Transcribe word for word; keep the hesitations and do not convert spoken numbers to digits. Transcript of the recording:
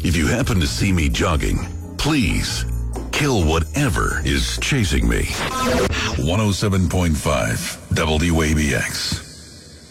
If you happen to see me jogging, please kill whatever is chasing me. one oh seven point five W A B X.